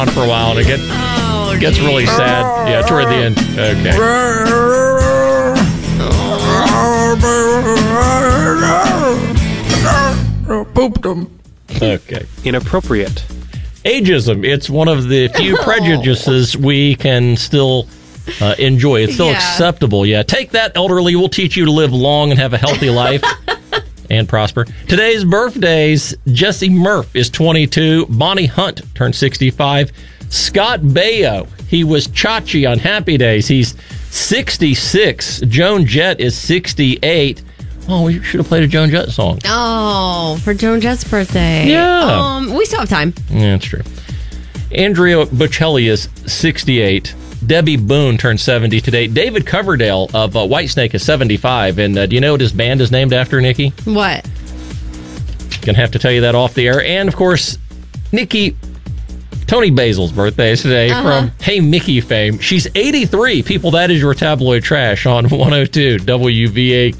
on for a while, and it gets really sad. Yeah, toward the end. Okay. Inappropriate. Ageism. It's one of the few prejudices we can still enjoy. It's still acceptable. Yeah. Take that, elderly. We'll teach you to live long and have a healthy life and prosper. Today's birthdays. Jesse Murph is 22. Bonnie Hunt turned 65. Scott Baio. He was Chachi on Happy Days. He's 66. Joan Jett is 68. Oh, we should have played a Joan Jett song. Oh, for Joan Jett's birthday. Yeah. We still have time. Yeah, that's true. Andrea Bocelli is 68. Debbie Boone turned 70 today. David Coverdale of Whitesnake is 75. And do you know what his band is named after, Nikki? What? Gonna have to tell you that off the air. And, of course, Tony Basil's birthday is today from Hey Mickey fame. She's 83. People, that is your tabloid trash on 102 WVAQ.